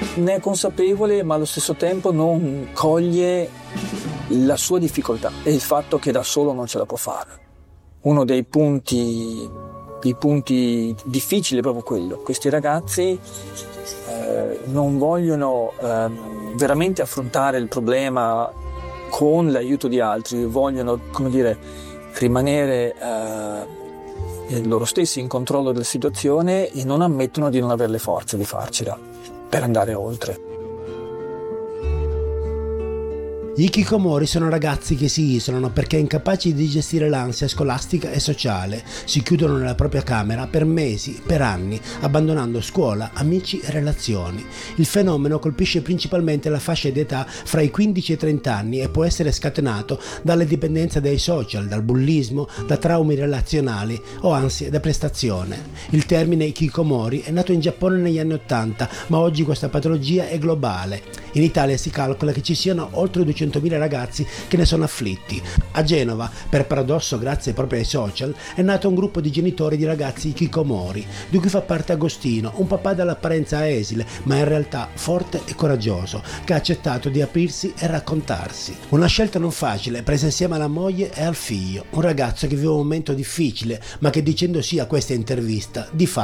Ne è consapevole, ma allo stesso tempo non coglie la sua difficoltà e il fatto che da solo non ce la può fare. Uno dei punti difficili è proprio quello. Questi ragazzi non vogliono veramente affrontare il problema con l'aiuto di altri, vogliono, rimanere loro stessi in controllo della situazione e non ammettono di non avere le forze di farcela per andare oltre. Gli hikikomori sono ragazzi che si isolano perché incapaci di gestire l'ansia scolastica e sociale, si chiudono nella propria camera per mesi, per anni, abbandonando scuola, amici e relazioni. Il fenomeno colpisce principalmente la fascia di età fra i 15 e i 30 anni e può essere scatenato dalle dipendenze dai social, dal bullismo, da traumi relazionali o ansie da prestazione. Il termine hikikomori è nato in Giappone negli anni 80, ma oggi questa patologia è globale. In Italia si calcola che ci siano oltre 200.000 ragazzi che ne sono afflitti. A Genova, per paradosso grazie proprio ai social, è nato un gruppo di genitori di ragazzi hikikomori, di cui fa parte Agostino, un papà dall'apparenza esile, ma in realtà forte e coraggioso, che ha accettato di aprirsi e raccontarsi. Una scelta non facile, presa insieme alla moglie e al figlio. Un ragazzo che vive un momento difficile, ma che dicendo sì a questa intervista, di fatto